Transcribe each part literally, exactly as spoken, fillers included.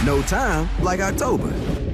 No time like October.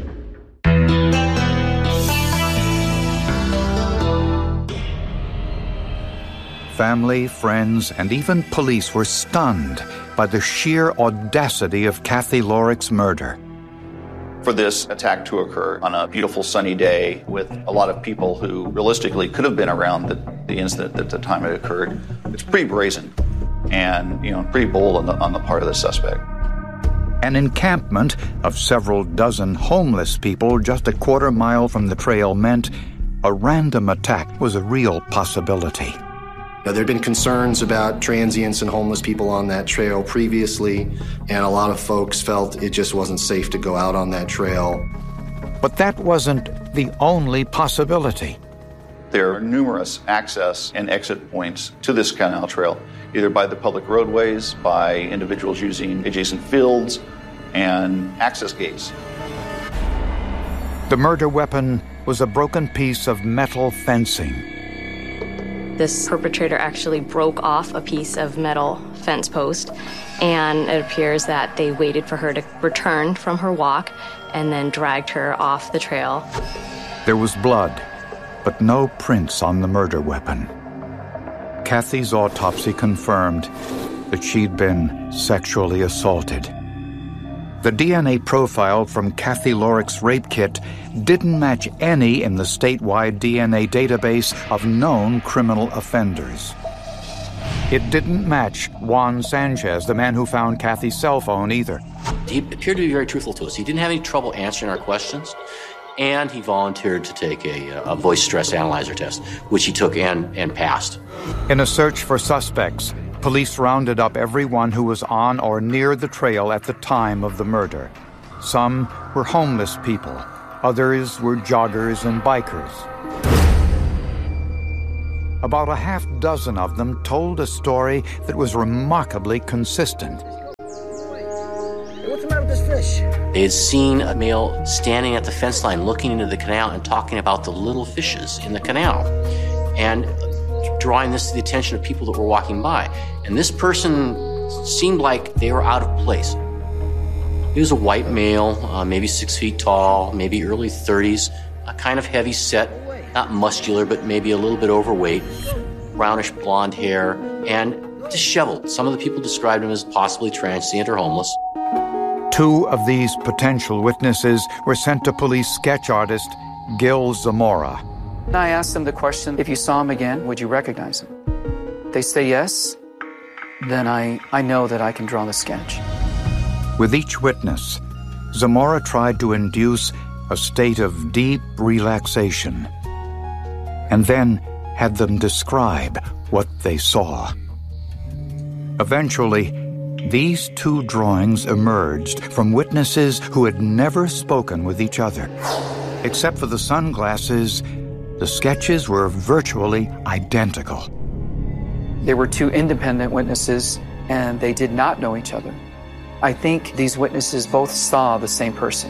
Family, friends, and even police were stunned by the sheer audacity of Kathy Lorick's murder. For this attack to occur on a beautiful sunny day with a lot of people who realistically could have been around the, the incident at the time it occurred, it's pretty brazen and, you know, pretty bold on the, on the part of the suspect. An encampment of several dozen homeless people just a quarter mile from the trail meant a random attack was a real possibility. Now, there had been concerns about transients and homeless people on that trail previously, and a lot of folks felt it just wasn't safe to go out on that trail. But that wasn't the only possibility. There are numerous access and exit points to this canal trail, either by the public roadways, by individuals using adjacent fields, and access gates. The murder weapon was a broken piece of metal fencing. This perpetrator actually broke off a piece of metal fence post, and it appears that they waited for her to return from her walk and then dragged her off the trail. There was blood, but no prints on the murder weapon. Kathy's autopsy confirmed that she'd been sexually assaulted. The D N A profile from Kathy Lorick's rape kit didn't match any in the statewide D N A database of known criminal offenders. It didn't match Juan Sanchez, the man who found Kathy's cell phone, either. He appeared to be very truthful to us. He didn't have any trouble answering our questions, and he volunteered to take a, a voice stress analyzer test, which he took and, and passed. In a search for suspects, police rounded up everyone who was on or near the trail at the time of the murder. Some were homeless people. Others were joggers and bikers. About a half dozen of them told a story that was remarkably consistent. Hey, what's the matter with this fish? They had seen a male standing at the fence line looking into the canal and talking about the little fishes in the canal, and drawing this to the attention of people that were walking by. And this person seemed like they were out of place. He was a white male, uh, maybe six feet tall, maybe early thirties, uh, kind of heavy set, not muscular, but maybe a little bit overweight, brownish blonde hair, and disheveled. Some of the people described him as possibly transient or homeless. Two of these potential witnesses were sent to police sketch artist Gil Zamora. I asked them the question, if you saw him again, would you recognize him? They say yes, then I, I know that I can draw the sketch. With each witness, Zamora tried to induce a state of deep relaxation, and then had them describe what they saw. Eventually, these two drawings emerged from witnesses who had never spoken with each other. Except for the sunglasses, the sketches were virtually identical. There were two independent witnesses, and they did not know each other. I think these witnesses both saw the same person.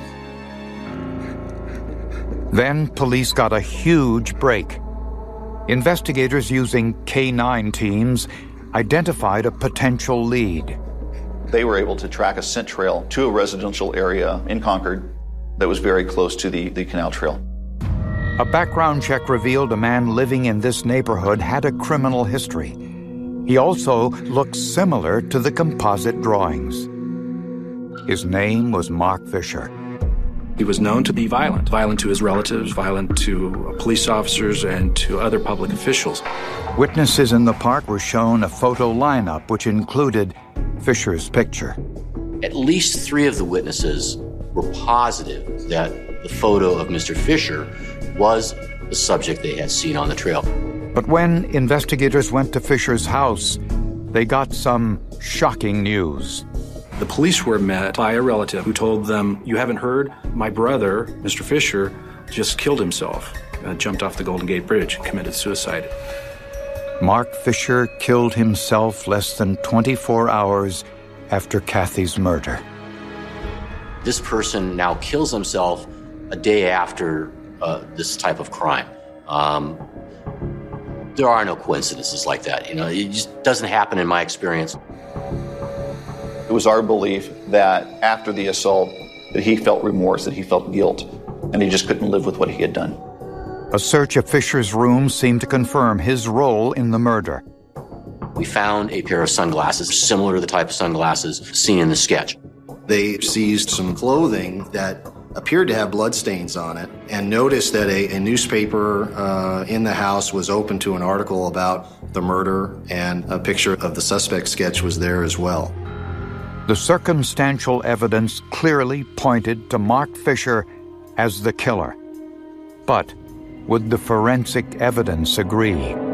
Then police got a huge break. Investigators using K nine teams identified a potential lead. They were able to track a scent trail to a residential area in Concord that was very close to the, the canal trail. A background check revealed a man living in this neighborhood had a criminal history. He also looked similar to the composite drawings. His name was Mark Fisher. He was known to be violent, violent to his relatives, violent to police officers, and to other public officials. Witnesses in the park were shown a photo lineup which included Fisher's picture. At least three of the witnesses were positive that the photo of Mister Fisher was the subject they had seen on the trail. But when investigators went to Fisher's house, they got some shocking news. The police were met by a relative who told them, "You haven't heard? My brother, Mister Fisher, just killed himself, uh, jumped off the Golden Gate Bridge, committed suicide." Mark Fisher killed himself less than twenty-four hours after Kathy's murder. This person now kills himself a day after uh, this type of crime. Um, there are no coincidences like that. You know, it just doesn't happen in my experience. It was our belief that after the assault, that he felt remorse, that he felt guilt, and he just couldn't live with what he had done. A search of Fisher's room seemed to confirm his role in the murder. We found a pair of sunglasses similar to the type of sunglasses seen in the sketch. They seized some clothing that appeared to have bloodstains on it and noticed that a, a newspaper uh, in the house was open to an article about the murder, and a picture of the suspect sketch was there as well. The circumstantial evidence clearly pointed to Mark Fisher as the killer. But would the forensic evidence agree?